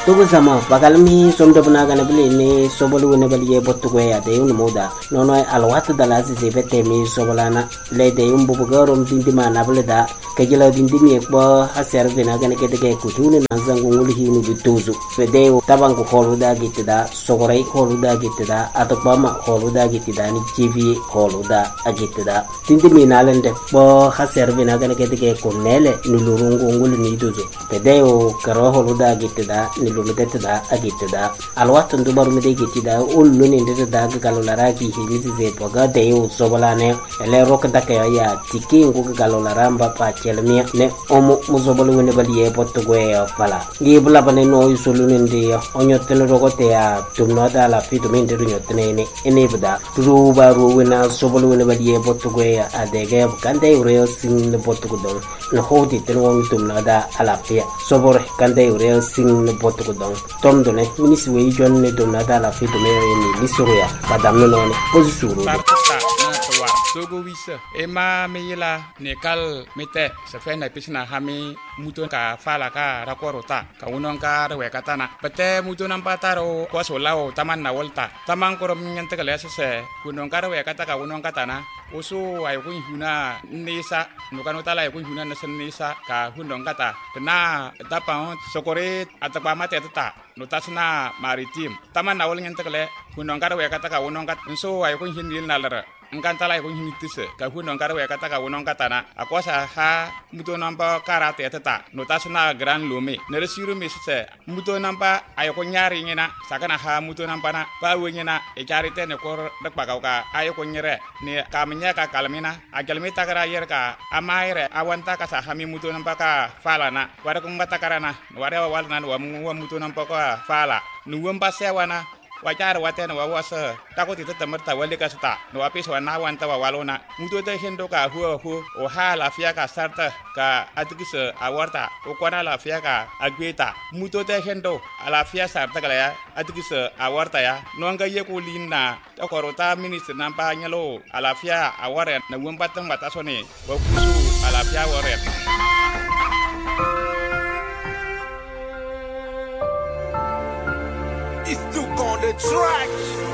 tugu sama bagalmi somdo buna gana bili ni sobolu ne bali ye bottu go ya de un moda nono alwat dala se bete mi sobolana le de un bubu garom dindi mana bele da kejela dindi mi ko haser bina gana ke de ku tuni nan zangu ngul hinu bituzu fede tabangu holu da gitida sogorai holu da gitida atopama holu da gitida ni tv holu da agitida dindi mi nalende bo haser bina gana ke de ku nele ni lurungu ngul ni duzu fede o karo holu da gitida ni lumedetida agitida alwat ndubaru mede gitida ullu ni ndeda ga galolara ki hilizi ze boga de o sobolane ele rok da ke ya tiki ngu galolara mba pa chelmi ne omo muzobolu ne bali e botto go e fala ngi bula bane no yusulu ndi onyo tene rogote ya tumno da la fitu min dedu nyotene ne ene bda turu baru wena sobolu ne bali e botto go ya adege kande ure sin ne botto go don no hodi tene won tumno da ala pia sobore kande ure sin ne botto go don tomdo ne minisi we jon ne tumno da la fitu me ni misuru ya badam no ne posisuru Togo wisa ema meyila nekal mete sefena pisna hami muton ka fala ka rakorota ka unon ka rewe katana pete muton ampataro ko solao taman na volta taman korom nyante kale se unon ka rewe kata ka unon katana usu ay kun huna nisa nukano tala ay kun huna nisa ka hunon kata kena tapa sokore atapa mate tata notasna maritim taman na vol nyante kale unon ka rewe kata ka unon kat so ay kun hinil nalara ngantala ko hinitise ka huno ngaro ya kata ka wonon katana akosa ha muto namba karate tata notasna gran lume ne resiru misise muto namba ay ko nyari ngina sakana ha muto namba na ba wenyina e karite ne ko dak bagauka ay ko nyere ne kamnya ka kalmina agelmi takara yer ka amaire awanta ka sa hami muto namba ka fala na wara ko mbata karana wara wal nan wa muto namba ka fala nuwam pasewana wajar watena wawasa takoti temerta wali kasta no apis wana wanta walona muto te hendo ka hu o hala fia ka sarta ka atkise awarta o kwana la fia ka agweta muto te hendo ala fia sarta kala ya atkise awarta ya no nga ye ko linna to korota minister nampa nyalo ala fia aware na womba tang batasone wa kusu ala fia aware It's too on the track.